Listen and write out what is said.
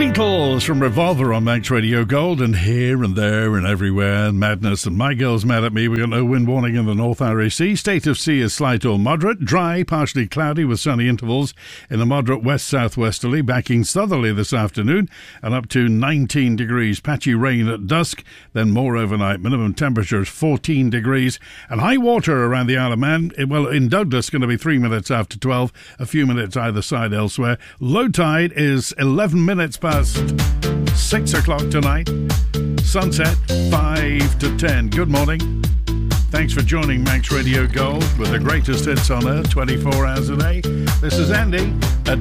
Beatles from Revolver on Max Radio Gold, and here and there and everywhere, madness. And my girl's mad at me. We got no wind warning in the North Irish Sea. State of sea is slight or moderate. Dry, partially cloudy with sunny intervals in the moderate west-southwesterly, backing southerly this afternoon and up to 19 degrees. Patchy rain at dusk, then more overnight. Minimum temperature is 14 degrees. And high water around the Isle of Man. In Douglas, going to be 3 minutes after 12. A few minutes either side elsewhere. Low tide is 11 minutes past 6 o'clock tonight. Sunset 5 to 10. Good morning. Thanks for joining Max Radio Gold with the greatest hits on earth 24 hours a day. This is Andy at